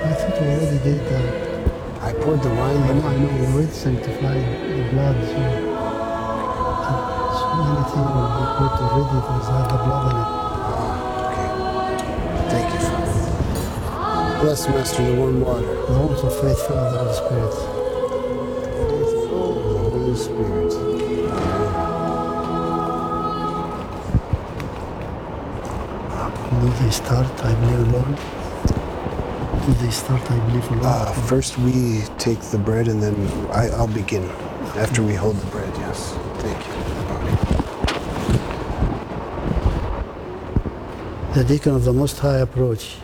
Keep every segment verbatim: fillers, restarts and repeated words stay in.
I thought we already did that. I poured the wine. I know, I know, we already sanctified the blood, so, uh, so anything will be put already that has the blood in it. Ah, okay. Thank you, Father. Bless, Master, the warm water. The warmth of faith filled the Holy Spirit. Faithful of the Holy Spirit. Do they start, I believe, Lord? Do they start, I believe, Lord? Uh, first we take the bread and then I, I'll begin. After we hold the bread, yes. Thank you. The deacon of the Most High approach.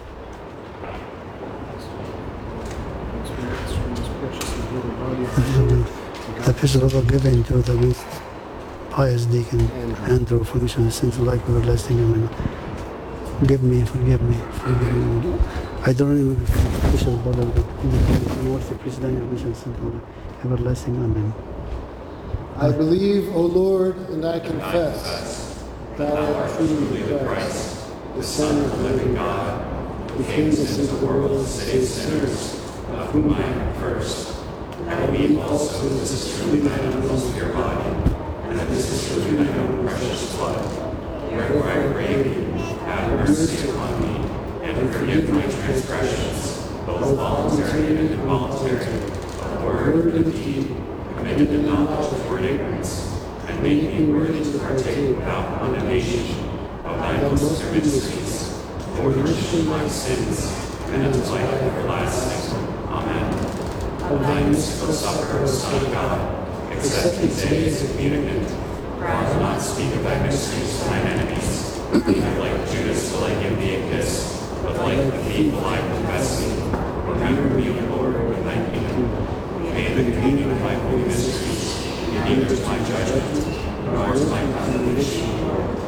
The epistle given to the most pious deacon Andrew. Andrew for mission of sins like everlasting. Amen. Give me, forgive me, forgive me. I don't even official bother the worthy priest Daniel mission sins like everlasting. Amen. I believe, O Lord, and I confess thou art truly the Christ, the Son of the living God, who came into the world to save sinners, of whom I am first. I believe also that this is truly thy own pure body, and that this is truly thy own precious blood. Wherefore I pray thee, have mercy upon me, and forgive my transgressions, both voluntary and involuntary, of word and deed, committed in knowledge or in ignorance, and make me worthy to partake without condemnation of thy most pure mysteries, for the remission of my sins, and unto life everlasting. Amen. Of thy mystical supper, O Son of God, accept these days of communion, for I will not speak of thy mysteries to mine enemies, not like Judas will I give thee a kiss, but like the thief will I confess thee. Remember me, O Lord, in thy kingdom. May the communion of thy holy mysteries be neither to my judgment, nor to my condemnation,